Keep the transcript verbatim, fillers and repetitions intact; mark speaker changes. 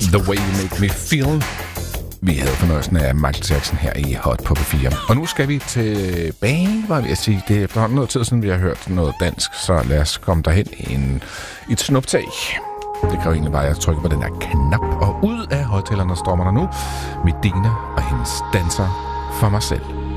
Speaker 1: The Way You Make Me Feel. Vi havde fornøjelsen af Michael Jackson her i Hot på P fire. Og nu skal vi tilbage, var jeg sige. Det er efterhånden noget tid siden, vi har hørt noget dansk, så lad os komme derhen i en, et snuptag. Det kræver egentlig bare, at jeg trykker på den her knap, og ud af højtalerne stormer der nu Medina og hendes danser for mig selv.